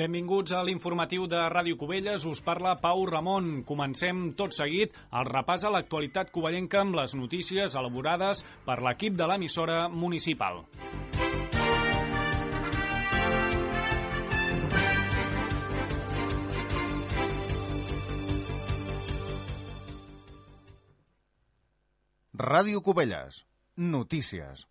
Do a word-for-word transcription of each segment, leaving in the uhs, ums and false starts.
Benvinguts a l'informatiu de Ràdio Cubelles. Us parla Pau Ramon. Comencem tot seguit el repàs a l'actualitat covellenca amb les notícies elaborades per l'equip de l'emissora municipal. Ràdio Cubelles. Notícies.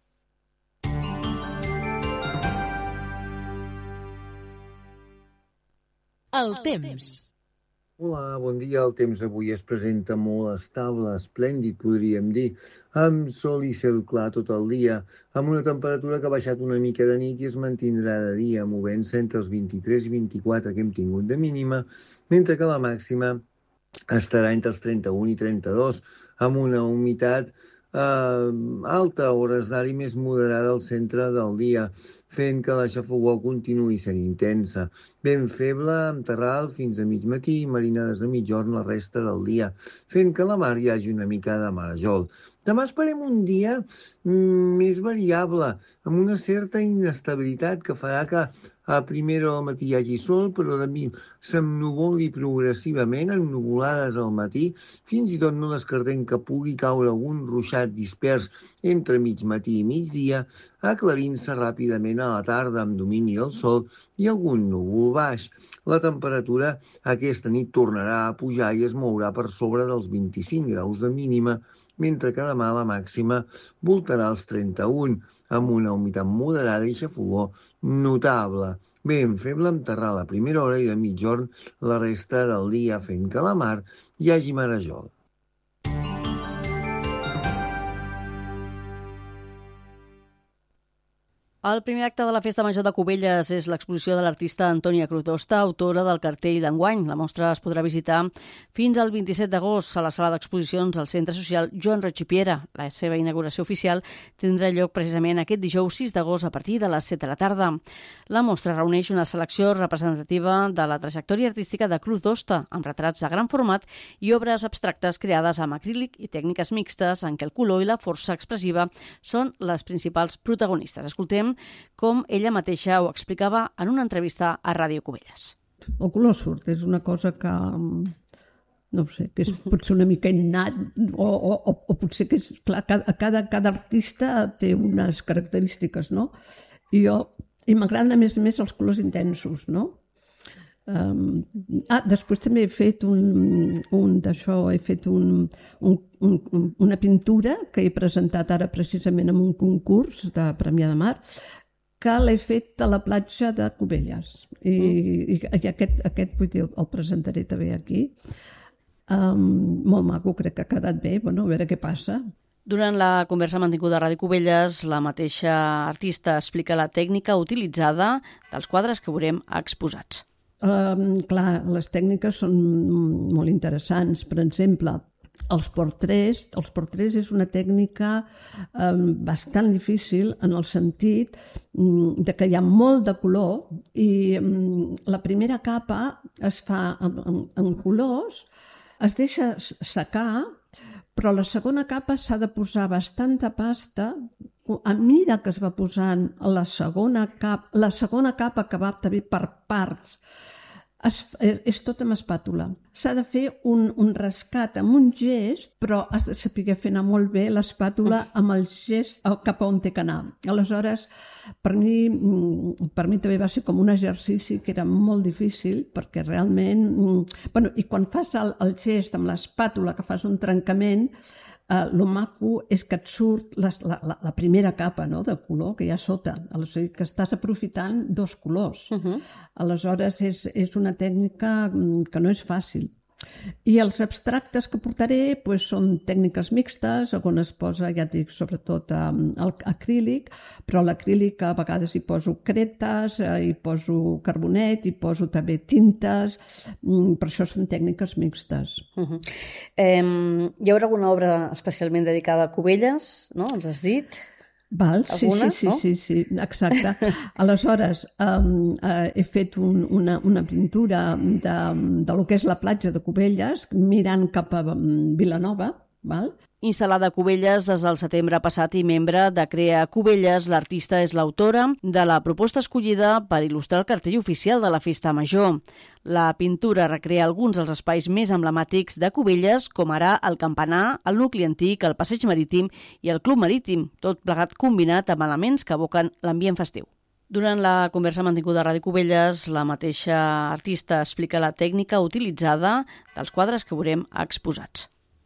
El temps. Hola, bon dia. El temps avui es presenta molt estable, esplèndid, podríem dir, amb sol i cel clar tot el dia, amb una temperatura que ha baixat una mica de nit i es mantindrà de dia, movent-se entre els vint-i-tres i vint-i-quatre que hem tingut de mínima, mentre que la màxima estarà entre els trenta-un i trenta-dos, amb una humitat eh, alta, a hores d'ara i més moderada al centre del dia, fent que la xafogor continuï sent intensa. Ben feble, amb terral fins a mig matí i marinades de mitjorn la resta del dia, fent que a la mar hi hagi una mica de marejol. Demà esperem un dia mm, més variable, amb una certa inestabilitat que farà que a primera hora del matí hi hagi sol, però de mi s'ennuvoli progressivament, ennuvolades al matí, fins i tot no descartem que pugui caure algun ruixat dispers entre mig matí i migdia, aclarint-se ràpidament a la tarda amb domini del sol i algun núvol baix. La temperatura aquesta nit tornarà a pujar i es mourà per sobre dels vint-i-cinc graus de mínima, mentre que demà la màxima voltarà els trenta-un, amb una humitat moderada i xafogor notable. Ben feble amb terral a primera hora i de mitjorn la resta del dia, fent que a la mar hi hagi marejol. El primer acte de la Festa Major de Cubelles és l'exposició de l'artista Antònia Cruzosta, autora del cartell d'enguany. La mostra es podrà visitar fins al vint-i-set d'agost a la sala d'exposicions del Centre Social Joan Roig i Piera. La seva inauguració oficial tindrà lloc precisament aquest dijous sis d'agost a partir de les set de la tarda. La mostra reuneix una selecció representativa de la trajectòria artística de Cruzosta, amb retrats de gran format i obres abstractes creades amb acrílic i tècniques mixtes en què el color i la força expressiva són les principals protagonistes. Escoltem com ella mateixa ho explicava en una entrevista a Ràdio Cubelles. El color surt, és una cosa que, no sé, que és potser una mica innat, o, o, o potser que és, clar, cada, cada, cada artista té unes característiques, no? I jo, i m'agraden a més a més els colors intensos, no? Um, ah, després també he fet un, un d'això, he fet un, un, un, una pintura que he presentat ara precisament en un concurs de Premià de Mar, que l'he fet a la platja de Cubelles i, mm. i, i aquest, aquest vull dir, el presentaré també aquí. Um, molt maco, crec que ha quedat bé, bueno, a veure què passa. Durant la conversa mantinguda a Ràdio Cubelles, la mateixa artista explica la tècnica utilitzada dels quadres que veurem exposats. Uh, clar, les tècniques són molt interessants. Per exemple, els portrets, els portrets és una tècnica um, bastant difícil en el sentit um, de que hi ha molt de color i um, la primera capa es fa en, en, en colors, es deixa secar, però la segona capa s'ha de posar bastanta pasta. A mesura que es va posant la segona capa, la segona capa que va també per parts, es, és, és tot amb espàtula. S'ha de fer un, un rescat amb un gest, però has de saber fer anar molt bé l'espàtula amb el gest cap on té que anar. Aleshores, per mi, per mi també va ser com un exercici que era molt difícil, perquè realment... Bueno, i quan fas el, el gest amb l'espàtula, que fas un trencament, Uh, lo maco és que et surt la, la, la primera capa, no?, de color que hi ha sota. Aleshores, que estàs aprofitant dos colors. Uh-huh. Aleshores, és, és una tècnica que no és fàcil. I els abstractes que portaré pues, són tècniques mixtes, on es posa, ja et dic, sobretot um, el acrílic, però l'acrílic a vegades hi poso cretes, eh, hi poso carbonet, hi poso també tintes, mm, per això són tècniques mixtes. Uh-huh. eh, hi haurà alguna obra especialment dedicada a Cubelles, no? Ens has dit? Val, sí, Algunes, sí, sí, no? sí, sí, exacte. Aleshores, um, uh, he fet un, una, una pintura de, de lo que és la platja de Cubelles, mirant cap a um, Vilanova, val? Instal·lada a Cubelles des del setembre passat i membre de Crea Cubelles, l'artista és l'autora de la proposta escollida per il·lustrar el cartell oficial de la Festa Major. La pintura recrea alguns dels espais més emblemàtics de Cubelles, com ara el campanar, el nucli antic, el passeig marítim i el club marítim, tot plegat combinat amb elements que evoquen l'ambient festiu. Durant la conversa mantinguda a Ràdio Cubelles, la mateixa artista explica la tècnica utilitzada dels quadres que veurem exposats.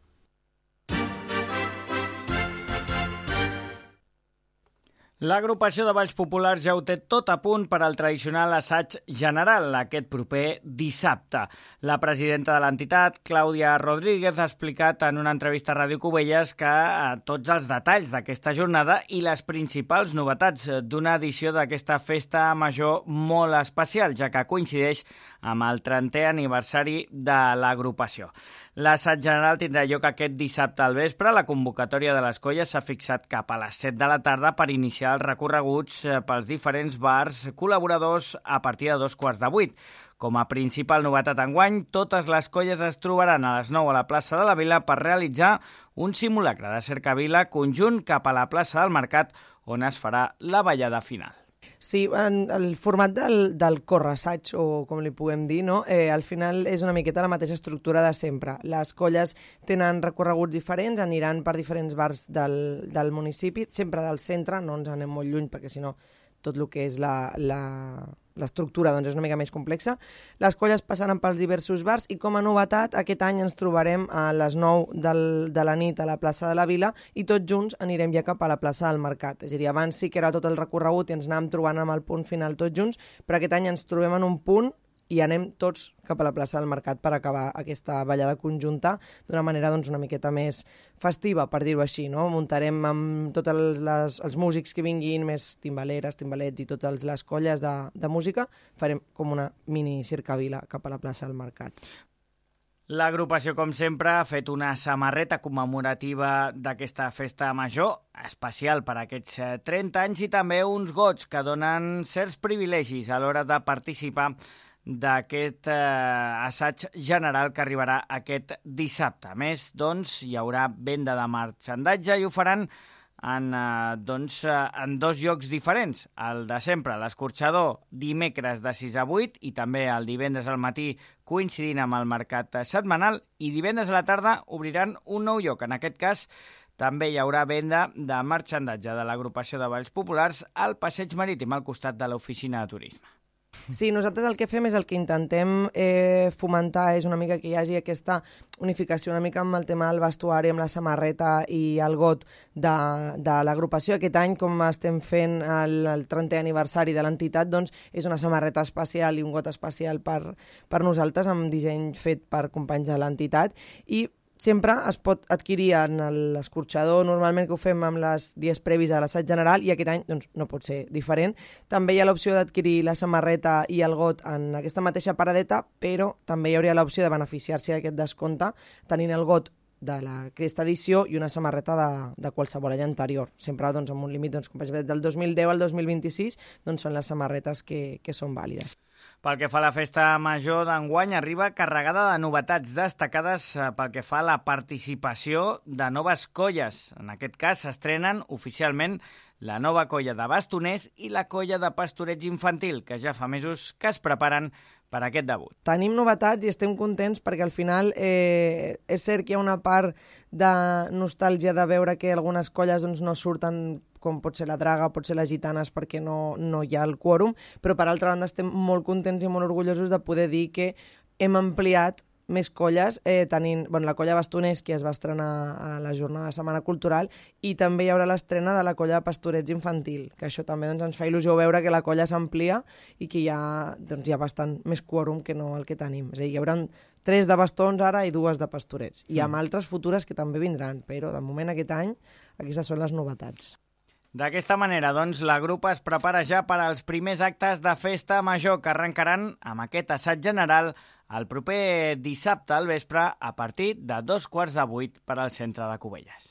L'agrupació de balls populars ja ho té tot a punt per al tradicional assaig general aquest proper dissabte. La presidenta de l'entitat, Clàudia Rodríguez, ha explicat en una entrevista a Ràdio Cubelles que eh, tots els detalls d'aquesta jornada i les principals novetats d'una edició d'aquesta festa major molt especial, ja que coincideix amb el trentè aniversari de l'agrupació. L'assaig general tindrà lloc aquest dissabte al vespre. La convocatòria de les colles s'ha fixat cap a les set de la tarda per iniciar els recorreguts pels diferents bars col·laboradors a partir de dos quarts de vuit. Com a principal novetat enguany, totes les colles es trobaran a les nou a la plaça de la Vila per realitzar un simulacre de cercavila conjunt cap a la plaça del Mercat, on es farà la ballada final. Sí, en el format del, del correassaig, o com li puguem dir, no? eh, al final és una miqueta la mateixa estructura de sempre. Les colles tenen recorreguts diferents, aniran per diferents bars del, del municipi, sempre del centre, no ens anem molt lluny perquè si no tot el que és la, la, l'estructura doncs, és una mica més complexa. Les colles passaran pels diversos bars i com a novetat aquest any ens trobarem a les nou del, de la nit a la plaça de la Vila i tots junts anirem ja cap a la plaça del Mercat. És a dir, abans sí que era tot el recorregut i ens anàvem trobant amb el punt final tots junts, però aquest any ens trobem en un punt i anem tots cap a la plaça del Mercat per acabar aquesta ballada conjunta d'una manera doncs, una miqueta més festiva, per dir-ho així. No? Muntarem amb tots els, les, els músics que vinguin, més timbaleres, timbalets i totes les colles de, de música, farem com una mini cercavila cap a la plaça del Mercat. L'agrupació, com sempre, ha fet una samarreta commemorativa d'aquesta festa major, especial per a aquests trenta anys, i també uns gots que donen certs privilegis a l'hora de participar d'aquest eh, assaig general que arribarà aquest dissabte. A més, doncs, hi haurà venda de marxandatge i ho faran en, eh, doncs, eh, en dos llocs diferents. El de sempre, l'escorxador, dimecres de sis a vuit i també el divendres al matí coincidint amb el mercat setmanal, i divendres a la tarda obriran un nou lloc. En aquest cas, també hi haurà venda de marxandatge de l'agrupació de balls populars al passeig marítim al costat de l'oficina de turisme. Sí, nosaltres el que fem és el que intentem eh, fomentar és una mica que hi hagi aquesta unificació una mica amb el tema del vestuari, amb la samarreta i el got de, de l'agrupació. Aquest any, com estem fent el, el trentè aniversari de l'entitat, doncs és una samarreta especial i un got especial per, per nosaltres, amb disseny fet per companys de l'entitat, i sempre es pot adquirir en l'escorxador, normalment que ho fem amb les dies previs a l'assaig general, i aquest any doncs, no pot ser diferent. També hi ha l'opció d'adquirir la samarreta i el got en aquesta mateixa paradeta, però també hi hauria l'opció de beneficiar-se d'aquest descompte tenint el got d'aquesta edició i una samarreta de, de qualsevol any anterior. Sempre doncs, amb un límit doncs, com del dos mil deu al dos mil vint-i-sis doncs, són les samarretes que, que són vàlides. Pel que fa a la festa major d'enguany, arriba carregada de novetats destacades pel que fa a la participació de noves colles. En aquest cas s'estrenen oficialment la nova colla de bastoners i la colla de pastorets infantil, que ja fa mesos que es preparen per aquest debut. Tenim novetats i estem contents perquè al final eh, és cert que hi ha una part de nostàlgia de veure que algunes colles doncs, no surten, com pot ser la Draga, pot ser les Gitanes, perquè no, no hi ha el quòrum, però per altra banda estem molt contents i molt orgullosos de poder dir que hem ampliat més colles, eh, tenint bueno, la colla Bastoners, que es va estrenar a la jornada de Setmana Cultural, i també hi haurà l'estrena de la colla de Pastorets Infantil, que això també doncs, ens fa il·lusió veure que la colla s'amplia i que hi ha, doncs, hi ha bastant més quòrum que no el que tenim. És a dir, hi haurà tres de bastons ara i dues de pastorets, i amb mm. altres futures que també vindran, però de moment aquest any aquestes són les novetats. D'aquesta manera, doncs, la grup es prepara ja per als primers actes de festa major que arrencaran amb aquest assaig general el proper dissabte al vespre a partir de dos quarts de vuit per al centre de Cubelles.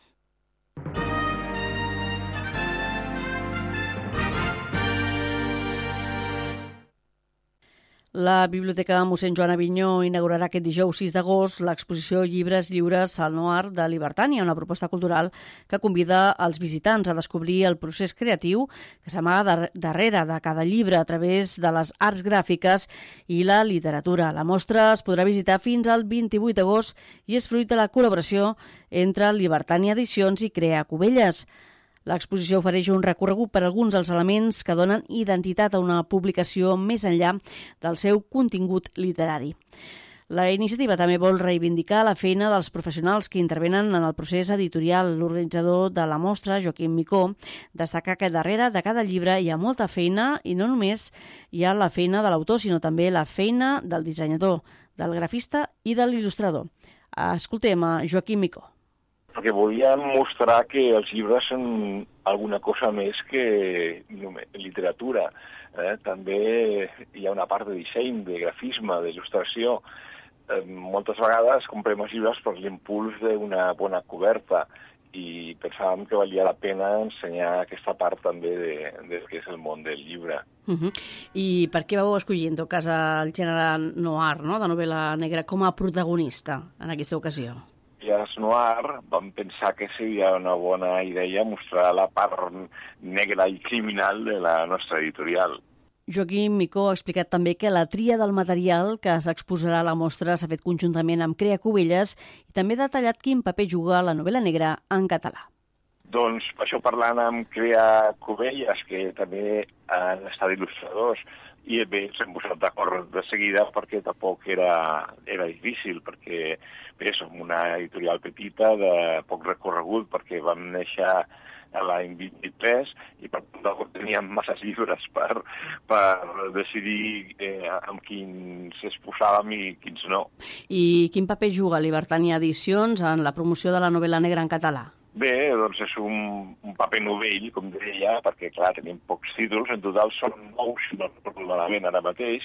La Biblioteca mossèn Joan Avinyó inaugurarà aquest dijous sis d'agost l'exposició Llibres lliures al Noir de Libertània, una proposta cultural que convida els visitants a descobrir el procés creatiu que s'amaga darrere de cada llibre a través de les arts gràfiques i la literatura. La mostra es podrà visitar fins al vint-i-vuit d'agost i és fruit de la col·laboració entre Libertània Edicions i Crea Cubelles. L'exposició ofereix un recorregut per alguns dels elements que donen identitat a una publicació més enllà del seu contingut literari. La iniciativa també vol reivindicar la feina dels professionals que intervenen en el procés editorial. L'organitzador de la mostra, Joaquim Micó, destaca que darrere de cada llibre hi ha molta feina i no només hi ha la feina de l'autor, sinó també la feina del dissenyador, del grafista i de l'il·lustrador. Escoltem a Joaquim Micó. Perquè volíem mostrar que els llibres són alguna cosa més que literatura. Eh? També hi ha una part de disseny, de grafisme, d'il·lustració. Eh, moltes vegades comprem els llibres per l'impuls d'una bona coberta i pensàvem que valia la pena ensenyar aquesta part també de, de que és el món del llibre. Uh-huh. I per què vau escollir, en tot cas, el gènere noir, no?, de novel·la negra, com a protagonista en aquesta ocasió? I a Noir vam pensar que seria una bona idea mostrar la part negra i criminal de la nostra editorial. Joaquim Micó ha explicat també que la tria del material que s'exposarà a la mostra s'ha fet conjuntament amb Crea Cubelles i també ha detallat quin paper juga la novel·la negra en català. Doncs per això parlant amb Crea Cubelles, que també han estat il·lustradors, i bé, ens hem posat d'acord de seguida perquè tampoc era, era difícil, perquè bé, som una editorial petita de poc recorregut, perquè vam néixer a l'any vint-i-tres i per tant teníem massa llibres per, per decidir eh, amb quins es posàvem i quins no. I quin paper juga Libertània Edicions en la promoció de la novel·la negra en català? Bé, doncs és un, un paper novell, com deia, perquè, clar, tenim pocs títols, en total són nou, si no recordo malament ara mateix,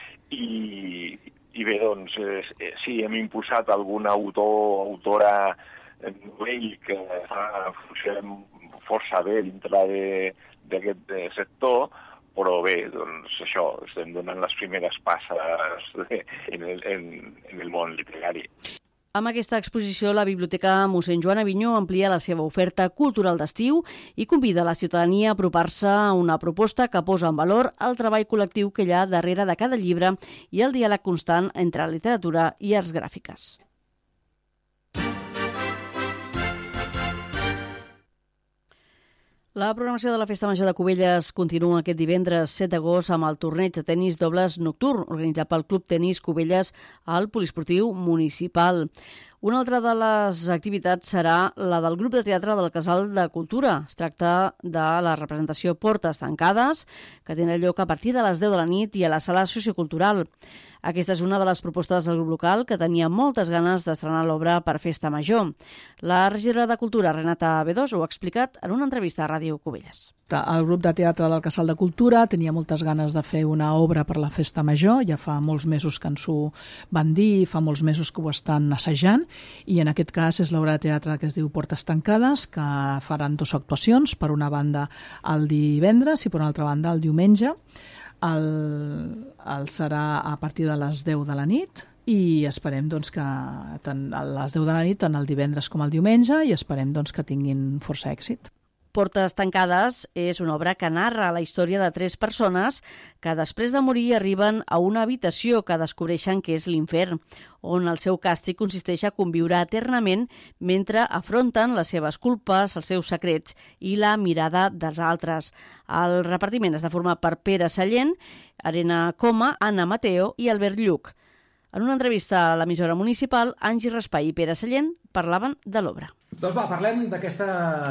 i, i bé, doncs, eh, sí, hem impulsat algun autor o autora novell que fa funcionar força bé dintre d'aquest sector, però bé, doncs això, estem donant les primeres passes en el, en, en el món literari. Amb aquesta exposició, la Biblioteca mossèn Joan Avinyó amplia la seva oferta cultural d'estiu i convida la ciutadania a apropar-se a una proposta que posa en valor el treball col·lectiu que hi ha darrere de cada llibre i el diàleg constant entre literatura i arts gràfiques. La programació de la Festa Major de Cubelles continua aquest divendres set d'agost amb el torneig de tenis dobles nocturn organitzat pel Club Tenis Cubelles al Poliesportiu Municipal. Una altra de les activitats serà la del grup de teatre del Casal de Cultura. Es tracta de la representació Portes Tancades, que tindrà lloc a partir de les deu de la nit i a la sala sociocultural. Aquesta és una de les propostes del grup local que tenia moltes ganes d'estrenar l'obra per Festa Major. La regidora de Cultura, Renata Bedós, ho ha explicat en una entrevista a Ràdio Cubelles. El grup de teatre del Casal de Cultura tenia moltes ganes de fer una obra per la Festa Major, ja fa molts mesos que ens ho van dir, fa molts mesos que ho estan assajant, i en aquest cas és l'obra de teatre que es diu Portes Tancades, que faran dues actuacions, per una banda el divendres i per una altra banda el diumenge. El, el serà a partir de les deu de la nit i esperem doncs, que tant a les deu de la nit tant el divendres com el diumenge i esperem doncs, que tinguin força èxit. Portes Tancades és una obra que narra la història de tres persones que després de morir arriben a una habitació que descobreixen que és l'infern, on el seu càstig consisteix a conviure eternament mentre afronten les seves culpes, els seus secrets i la mirada dels altres. El repartiment està format per Pere Sallent, Arena Coma, Anna Mateo i Albert Lluc. En una entrevista a l'emissora municipal, Angi Raspall i Pere Sallent parlaven de l'obra. Doncs va, parlem d'aquesta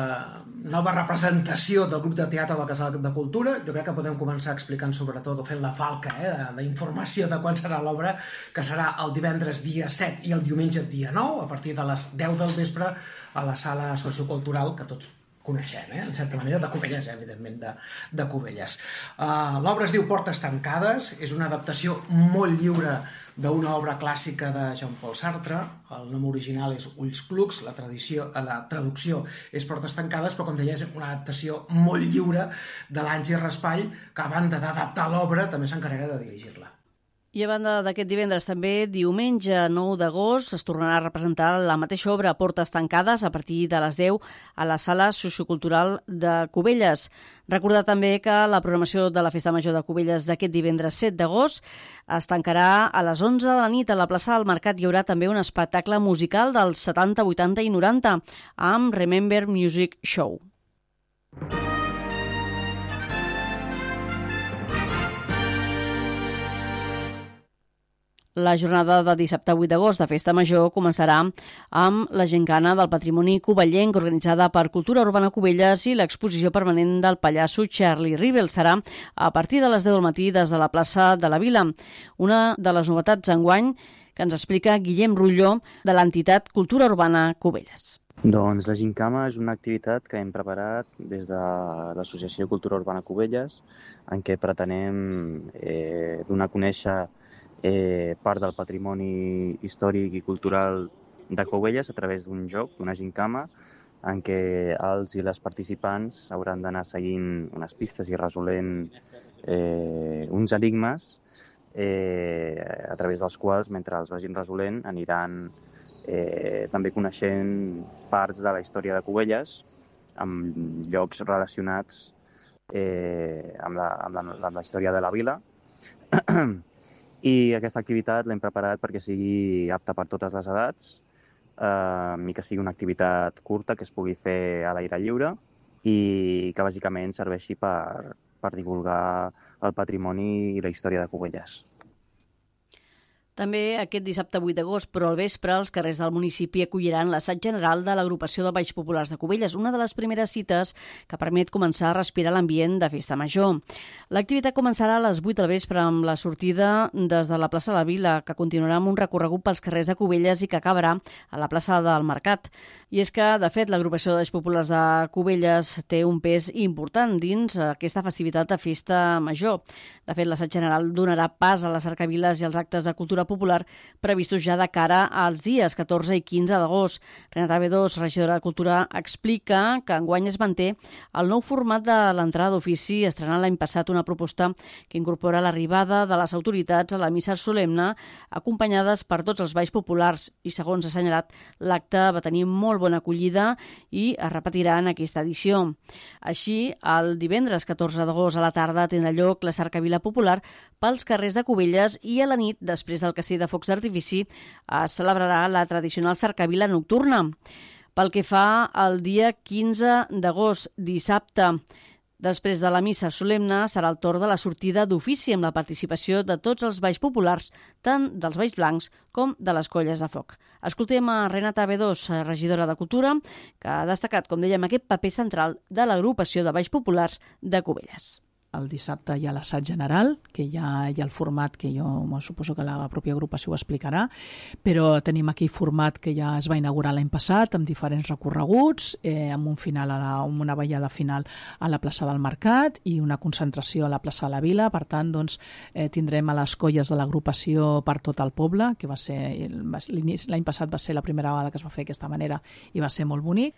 nova representació del grup de teatre del Casal de Cultura. Jo crec que podem començar explicant sobretot o fent la falca eh, d'informació de quan serà l'obra, que serà el divendres dia set i el diumenge dia nou, a partir de les deu del vespre, a la sala sociocultural que tots coneixem, eh? En certa manera, de Cubelles, eh? evidentment, de, de Cubelles. Uh, L'obra es diu Portes Tancades, és una adaptació molt lliure d'una obra clàssica de Jean-Paul Sartre. El nom original és Ulls Clucs, la, tradició, la traducció és Portes Tancades, però com deia és una adaptació molt lliure de l'Angi Raspall, que a banda d'adaptar l'obra també s'encarrega de dirigir-la. I a banda d'aquest divendres, també diumenge nou d'agost es tornarà a representar la mateixa obra Portes tancades a partir de les deu a la Sala Sociocultural de Cubelles. Recordar també que la programació de la Festa Major de Cubelles d'aquest divendres set d'agost es tancarà a les onze de la nit a la plaça del Mercat. Hi haurà també un espectacle musical dels setanta, vuitanta i noranta amb Remember Music Show. La jornada de dissabte vuit d'agost de Festa Major començarà amb la Gincana del Patrimoni Covellenc organitzada per Cultura Urbana Cubelles i l'exposició permanent del pallasso Charlie Rivel. Serà a partir de les deu del matí des de la plaça de la Vila. Una de les novetats enguany que ens explica Guillem Rulló de l'entitat Cultura Urbana Cubelles. Doncs la Gincama és una activitat que hem preparat des de l'Associació Cultura Urbana Cubelles, en què pretenem eh, donar a conèixer Eh, part del patrimoni històric i cultural de Cubelles a través d'un joc, d'una gincama, en què els i les participants hauran d'anar seguint unes pistes i resolent eh, uns enigmes eh, a través dels quals, mentre els vagin resolent, aniran eh, també coneixent parts de la història de Cubelles amb llocs relacionats eh, amb, la, amb, la, amb la història de la vila. I aquesta activitat l'hem preparat perquè sigui apta per totes les edats eh, i que sigui una activitat curta que es pugui fer a l'aire lliure i que bàsicament serveixi per, per divulgar el patrimoni i la història de Cubelles. També aquest dissabte vuit d'agost, però al vespre, els carrers del municipi acolliran l'assaig general de l'agrupació de Balls Populars de Cubelles, una de les primeres cites que permet començar a respirar l'ambient de Festa Major. L'activitat començarà a les vuit del vespre amb la sortida des de la plaça de la Vila, que continuarà amb un recorregut pels carrers de Cubelles i que acabarà a la plaça del Mercat. I és que, de fet, l'agrupació de Balls Populars de Cubelles té un pes important dins aquesta festivitat de Festa Major. De fet, l'assaig general donarà pas a les cercaviles i als actes de cultura popular previstos ja de cara als dies catorze i quinze d'agost. Renata Bedós, regidora de Cultura, explica que enguany es manté el nou format de l'entrada d'ofici, estrenant l'any passat una proposta que incorpora l'arribada de les autoritats a la missa solemne, acompanyades per tots els balls populars, i segons ha assenyalat, l'acte va tenir molt bona acollida i es repetirà en aquesta edició. Així, el divendres catorze d'agost a la tarda tindrà lloc la cercavila popular pels carrers de Cubelles i a la nit, després del castell de focs d'artifici, es celebrarà la tradicional cercavila nocturna. Pel que fa al dia quinze d'agost, dissabte, després de la missa solemne, serà el torn de la sortida d'ofici amb la participació de tots els balls populars, tant dels balls blancs com de les colles de foc. Escoltem a Renata Bedós, regidora de Cultura, que ha destacat, com dèiem, aquest paper central de l'agrupació de balls populars de Cubelles. El dissabte hi ha l'assaig general, que ja hi ha el format que jo suposo que la pròpia agrupació ho explicarà, però tenim aquí format que ja es va inaugurar l'any passat amb diferents recorreguts, eh, amb un final a la, amb una ballada final a la plaça del Mercat i una concentració a la plaça de la Vila. Per tant, doncs, eh, tindrem a les colles de l'agrupació per tot el poble, que va ser l'any passat va ser la primera vegada que es va fer d'aquesta manera i va ser molt bonic.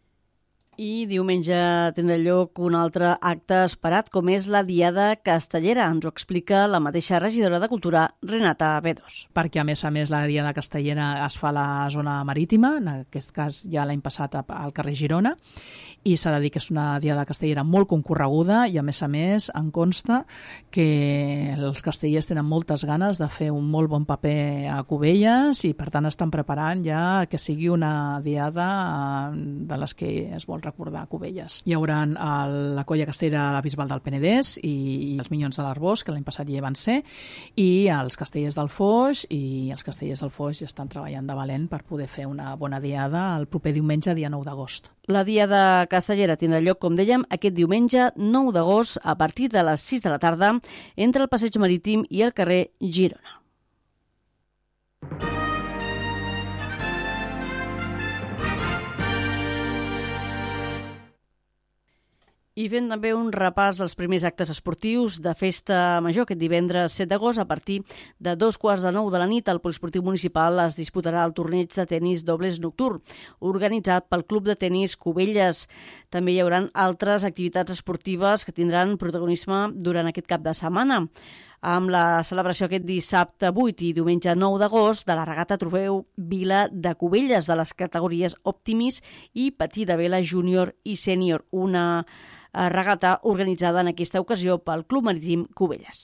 I diumenge tindrà lloc un altre acte esperat, com és la Diada Castellera. Ens ho explica la mateixa regidora de Cultura, Renata Bedós. Perquè, a més a més, la Diada Castellera es fa a la zona marítima, en aquest cas ja l'any passat al carrer Girona, i s'ha de dir que és una Diada Castellera molt concorreguda i, a més a més, em consta que els castellers tenen moltes ganes de fer un molt bon paper a Cubelles i, per tant, estan preparant ja que sigui una Diada de les que es vol recordar a Cubelles. Hi haurà la colla castellera la Bisbal del Penedès i els Minyons de l'Arbós, que l'any passat ja hi van ser, i els castellers del Foix, i els castellers del Foix ja estan treballant de valent per poder fer una bona diada el proper diumenge, dia nou d'agost. La Diada Castellera tindrà lloc, com dèiem, aquest diumenge nou d'agost a partir de les sis de la tarda entre el Passeig Marítim i el carrer Girona. I fent també un repàs dels primers actes esportius de Festa Major aquest divendres set d'agost. A partir de dos quarts de nou de la nit al Poliesportiu Municipal es disputarà el torneig de tenis dobles nocturn, organitzat pel Club de Tenis Cubelles. També hi haurà altres activitats esportives que tindran protagonisme durant aquest cap de setmana. amb la celebració aquest dissabte vuit i diumenge nou d'agost de la regata Trofeu Vila de Cubelles de les categories Optimis i Petita Vela Júnior i Sènior, una regata organitzada en aquesta ocasió pel Club Marítim Cubelles.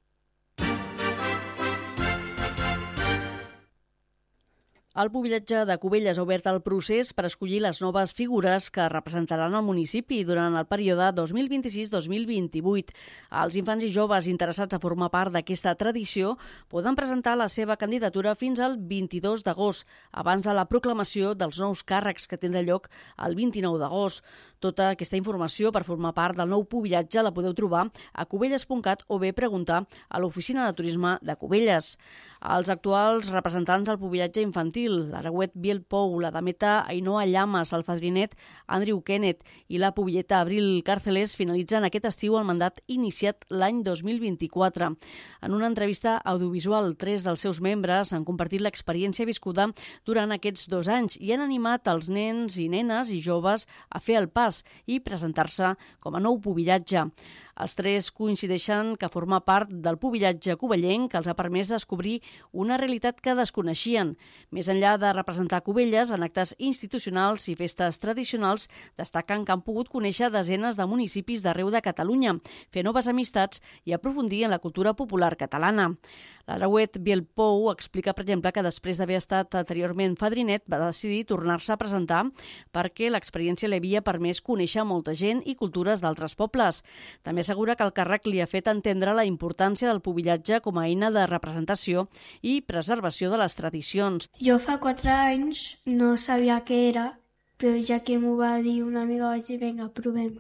El pubillatge de Cubelles ha obert el procés per escollir les noves figures que representaran el municipi durant el període dos mil vint-i-sis dos mil vint-i-vuit. Els infants i joves interessats a formar part d'aquesta tradició poden presentar la seva candidatura fins al vint-i-dos d'agost, abans de la proclamació dels nous càrrecs que tindrà lloc el vint-i-nou d'agost. Tota aquesta informació per formar part del nou pubillatge la podeu trobar a cubelles punt cat o bé preguntar a l'Oficina de Turisme de Cubelles. Els actuals representants del pubillatge infantil, l'Aragüet Biel Pou, la dameta Ainhoa Llamas, el fadrinet Andrew Kenneth i la pubilleta Abril Càrceles finalitzen aquest estiu el mandat iniciat l'any dos mil vint-i-quatre. En una entrevista audiovisual, tres dels seus membres han compartit l'experiència viscuda durant aquests dos anys i han animat els nens i nenes i joves a fer el pas i presentar-se com a nou pubillatge. Els tres coincideixen que formar part del pubillatge covellenc els ha permès descobrir una realitat que desconeixien. Més enllà de representar Cubelles en actes institucionals i festes tradicionals, destaquen que han pogut conèixer desenes de municipis d'arreu de Catalunya, fer noves amistats i aprofundir en la cultura popular catalana. L'Aragüet Biel Pou explica, per exemple, que després d'haver estat anteriorment fadrinet va decidir tornar-se a presentar perquè l'experiència li havia permès conèixer molta gent i cultures d'altres pobles. També assegura que el càrrec li ha fet entendre la importància del pubillatge com a eina de representació i preservació de les tradicions. Jo fa quatre anys no sabia què era, però ja que m'ho va dir una amiga vaig dir, vinga, provem.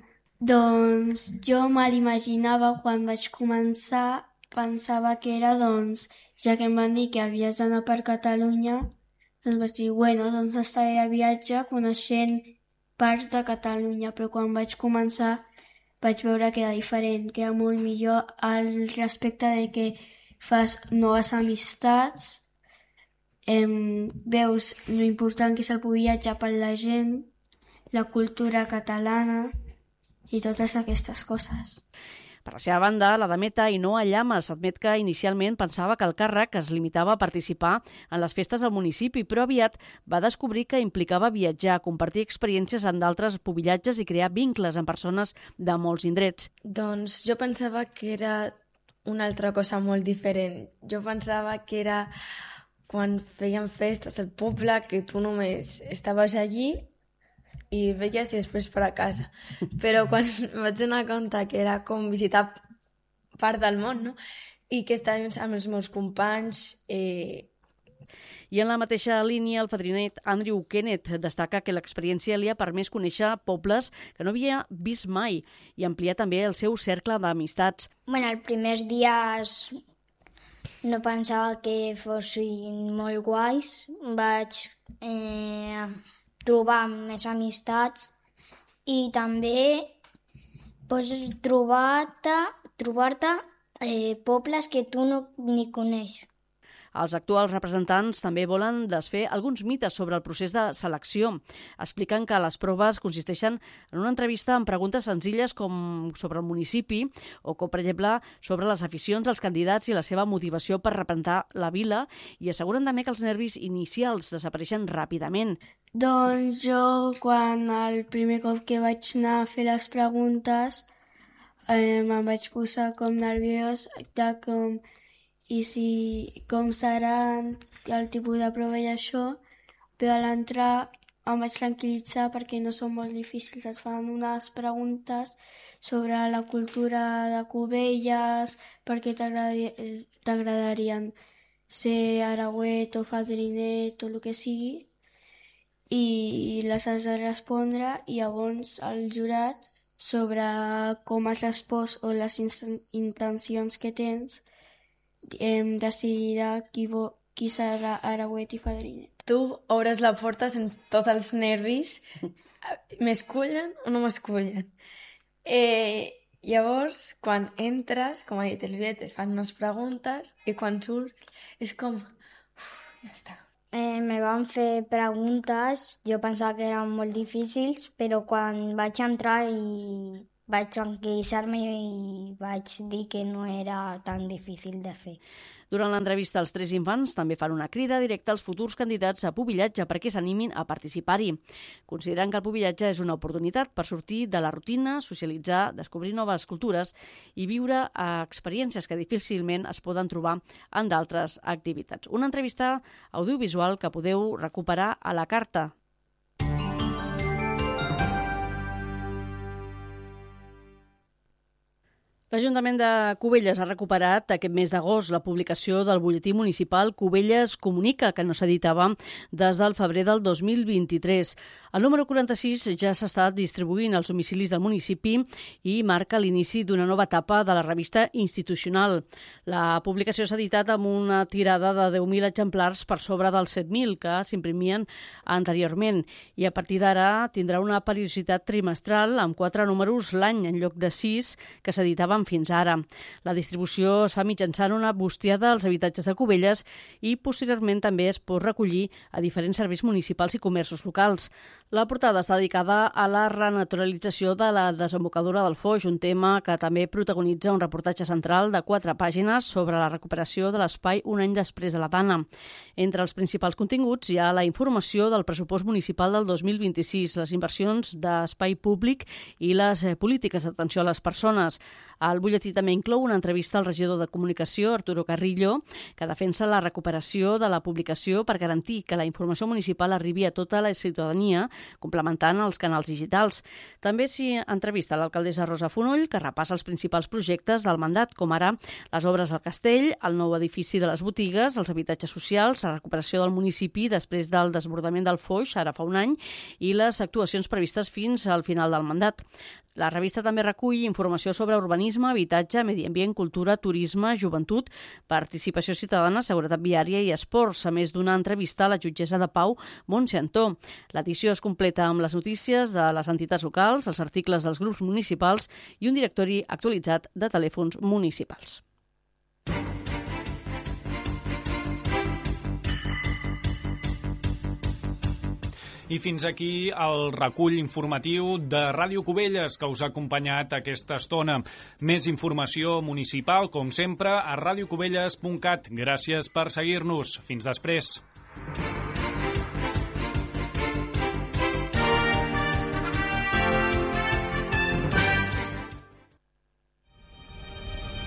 Doncs jo me l'imaginava quan vaig començar, pensava que era, doncs, ja que em van dir que havies d'anar per Catalunya, doncs vaig dir, bueno, doncs estaré a viatge coneixent parts de Catalunya, però quan vaig començar vaig veure que era diferent, que era molt millor al respecte de que fas noves amistats, em, veus l'important que és el pubillatge per la gent, la cultura catalana i totes aquestes coses. Per la seva banda, la dameta Ainhoa Llamas admet que inicialment pensava que el càrrec es limitava a participar en les festes del municipi, però aviat va descobrir que implicava viatjar, compartir experiències en d'altres pubillatges i crear vincles amb persones de molts indrets. Doncs jo pensava que era una altra cosa molt diferent. Jo pensava que era quan feien festes al poble, que tu només estaves allí i veies i després per a casa. Però quan vaig donar compte que era com visitar part del món, no? I que estàvem amb els meus companys... Eh... I en la mateixa línia, el fadrinet Andrew Kenneth destaca que l'experiència li ha permès conèixer pobles que no havia vist mai i ampliar també el seu cercle d'amistats. Bueno, els primers dies no pensava que fossin molt guais. Vaig... Eh... trobar més amistats i també pots trobar-te trobar-te eh, pobles que tu no ni coneixes. Els actuals representants també volen desfer alguns mites sobre el procés de selecció. Expliquen que les proves consisteixen en una entrevista amb preguntes senzilles com sobre el municipi o com, per exemple, sobre les aficions dels candidats i la seva motivació per representar la vila i asseguren també que els nervis inicials desapareixen ràpidament. Doncs jo, quan el primer cop que vaig anar a fer les preguntes, eh, me'n vaig posar com nerviós de com... i si com seran el tipus de prova i això, però a l'entrar em vaig tranquil·litzar perquè no són molt difícils. Es fan unes preguntes sobre la cultura de Cubelles, per què t'agradarien ser aragüet o fadrinet o el que sigui, i les has de respondre i llavors el jurat, sobre com has respost o les intencions que tens, em decidirà qui, vo, qui serà aragüet i fadrinet. Tu obres la porta sense tots els nervis. M'escullen o no m'escullen? Eh, llavors, quan entres, com ha dit el Viet, et fan unes preguntes i quan surts és com... Uf, ja està. Eh, me van fer preguntes, jo pensava que eren molt difícils, però quan vaig entrar i vaig tranquil·litzar-me i vaig dir que no era tan difícil de fer. Durant l'entrevista, els tres infants també fan una crida directa als futurs candidats a pubillatge perquè s'animin a participar-hi. Consideren que el pubillatge és una oportunitat per sortir de la rutina, socialitzar, descobrir noves cultures i viure experiències que difícilment es poden trobar en d'altres activitats. Una entrevista audiovisual que podeu recuperar a la carta. L'Ajuntament de Cubelles ha recuperat aquest mes d'agost la publicació del butlletí municipal Cubelles Comunica, que no s'editava des del febrer del dos mil vint-i-tres. El número quaranta-sis ja s'està distribuint als domicilis del municipi i marca l'inici d'una nova etapa de la revista institucional. La publicació s'ha editat amb una tirada de deu mil exemplars per sobre dels set mil que s'imprimien anteriorment i a partir d'ara tindrà una periodicitat trimestral amb quatre números l'any en lloc de sis que s'editaven fins ara. La distribució es fa mitjançant una bustiada als habitatges de Cubelles i posteriorment també es pot recollir a diferents serveis municipals i comerços locals. La portada està dedicada a la renaturalització de la desembocadura del Foix, un tema que també protagonitza un reportatge central de quatre pàgines sobre la recuperació de l'espai un any després de la Dana. Entre els principals continguts hi ha la informació del pressupost municipal del dos mil vint-i-sis, les inversions d'espai públic i les polítiques d'atenció a les persones. El butlletí també inclou una entrevista al regidor de Comunicació, Arturo Carrillo, que defensa la recuperació de la publicació per garantir que la informació municipal arribi a tota la ciutadania, complementant els canals digitals. També s'hi entrevista l'alcaldessa Rosa Fonoll, que repassa els principals projectes del mandat, com ara les obres al castell, el nou edifici de les botigues, els habitatges socials, la recuperació del municipi després del desbordament del Foix, ara fa un any, i les actuacions previstes fins al final del mandat. La revista també recull informació sobre urbanisme, habitatge, medi ambient, cultura, turisme, joventut, participació ciutadana, seguretat viària i esports, a més d'una entrevista a la jutgessa de Pau, Montse Antó. L'edició es completa amb les notícies de les entitats locals, els articles dels grups municipals i un directori actualitzat de telèfons municipals. I fins aquí el recull informatiu de Ràdio Cubelles que us ha acompanyat aquesta estona. Més informació municipal, com sempre, a radiocubelles punt cat. Gràcies per seguir-nos. Fins després.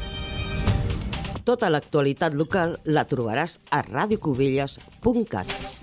Tota l'actualitat local la trobaràs a radiocubelles punt cat.